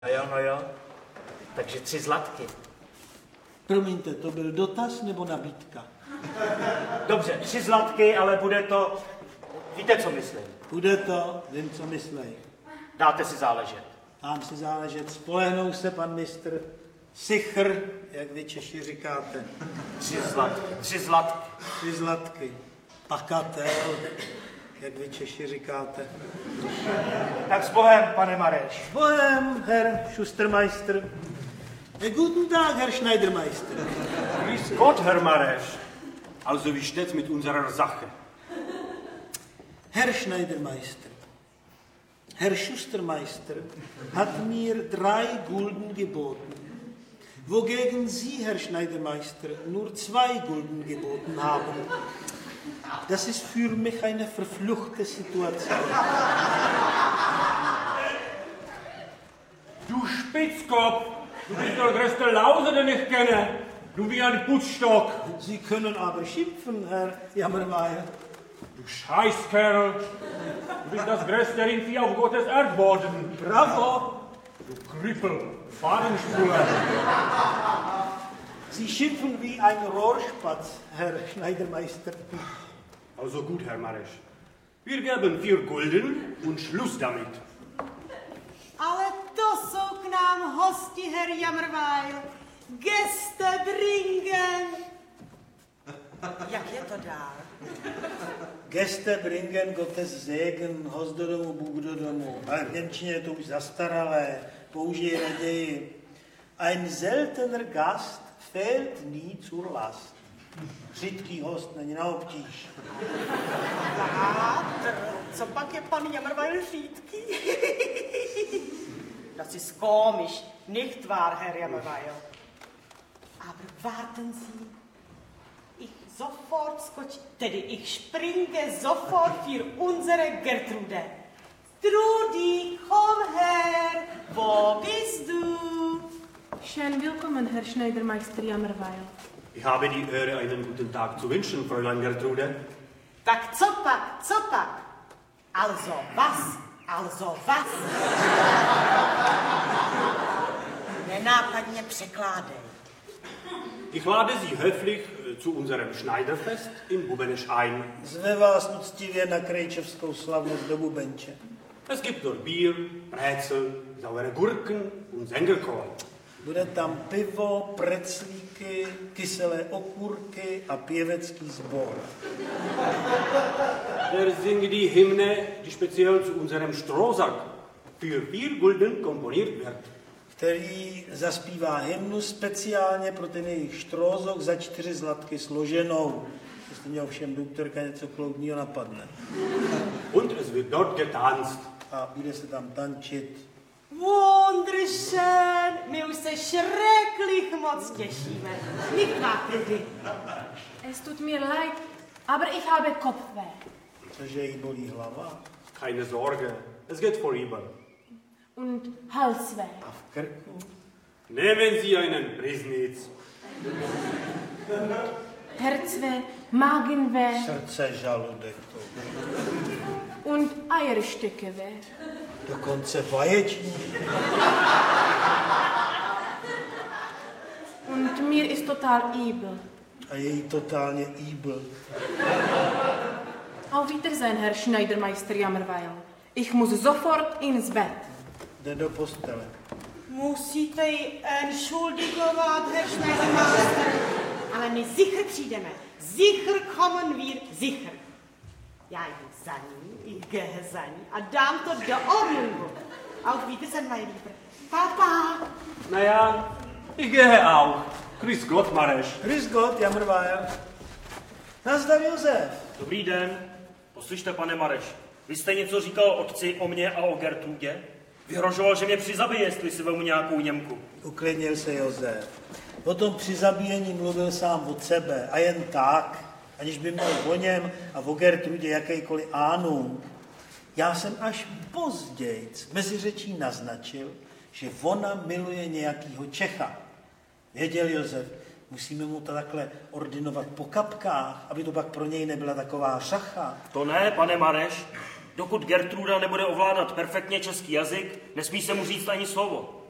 No jo. Takže 3 zlatky. Promiňte, to byl dotaz nebo nabídka? Dobře, 3 zlatky, ale bude to... Víte, co myslím? Bude to, vím, co myslej. Dáte si záležet. Dám si záležet, spolehnou se, pan mistr. Sichr, jak vy Češi říkáte. 3 zlatky. 3 zlatky. 3 zlatky. Pakatel, jak vy Češi říkáte. Tak s Bohem, pane Mareš. S Bohem, Herr Schustermeister. Guten Tag, Herr Schneidermeister. Grüß Gott, Herr Mareš. Also wie steht's mit unserer Sache? Herr Schneidermeister, Herr Schustermeister hat mir 3 Gulden geboten, wogegen Sie, Herr Schneidermeister, nur 2 Gulden geboten haben. Das ist für mich eine verfluchte Situation. Du Spitzkopf, du bist der größte Lause, den ich kenne. Du wie ein Putzstock. Sie können aber schimpfen, Herr Jammermeier. Du Scheißkerl. Du bist das größte Rindvieh auf Gottes Erdboden. Bravo! Du Krüppel, Fadenspuler. Sie schimpfen wie ein Rohrspatz, Herr Schneidermeister. Also gut, Herr Mareš. Wir geben 4 Gulden und Schluss damit. Ale to jsou k nám hosti, Herr Jammerweil. Gäste bringen. Jak je to dál? Gäste bringen Gottes Segen, host do domu, Bůh do domu. Ale v němčině je to už zastaralé, použij raději. Ein seltener Gast fehlt nie zur Last. Řídký host není na obtíž. Co pak je pan Jammerweil řídký? Das ist komisch, nicht wahr, Herr Jammerweil? Aber warten Sie, ich springe sofort für unsere Gertrude. Trudi, komm her, wo bist du? Schön willkommen, Herr Schneidermeister Jammerweil. Ich habe die Ehre, einen guten Tag zu wünschen, Fräulein Gertrude. Tak co pak? Also was? Nenápadně překládej. Ich lade Sie höflich zu unserem Schneiderfest in Bubenisch ein. Zve vás uctivě na krejčevskou slavnost do Bubenče. Es gibt dort Bier, Brezel, saure Gurken und Sengerkohl. Bude tam pivo, preclíky, kyselé okurky a pěvecký sbor. Er singt die Hymne, die speziell zu unserem Strohsack für 4 Gulden komponiert wird. Který zaspívá hymnu speciálně pro ten jejich štrózok za 4 zlatky složenou. Jestli mě ovšem doktorka něco kloudního napadne. Und es wird dort getanzt. A bude se tam tančit. Wunderschön, my už se schrecklich moc těšíme. Nicht wahr, Trudi? Es tut mir leid, aber ich habe Kopfweh. Cože jí bolí hlava? Keine Sorge, es geht vorüber. Und Halsweh. A v krku? Nehmen Sie einen Prisnitz. Herzweh, Magenweh Srdce, žaludek. und Eierstöckeweh. Dokonce vaječník. Und mir ist total übel. A je jí totálně íbl. Auf Wiedersehen, Herr Schneidermeister Jammerweil. Ich muss sofort ins Bett. Jde do postele. Musíte ji entschuldigovat, Herr Schneidermeister. Ale my sicher přijdeme. Sicher kommen wir, sicher. Já jdu za ní, ich gehe za ní a dám to do Ordnungu. Auf Wiedersehen, mein Lieber. Papa. Naja, ich gehe auch. Grüß Gott, Mareš. Grüß Gott, Jammerweil. Nazdar, Josef. Dobrý den. Poslyšte, pane Mareš. Vy jste něco říkal otci o mně a o Gertrudě? Vyhrožoval, že mě přizabije, jestli si vemu nějakou Němku. Uklidnil se Josef. O tom při zabíjení mluvil sám od sebe a jen tak, aniž by měl o něm a o Gertrudě jakýkoliv ánung. Já jsem až později mezi řečí naznačil, že ona miluje nějakýho Čecha. Věděl Josef, musíme mu to takhle ordinovat po kapkách, aby to pak pro něj nebyla taková šacha. To ne, pane Mareš. Dokud Gertruda nebude ovládat perfektně český jazyk, nesmí se mu říct ani slovo.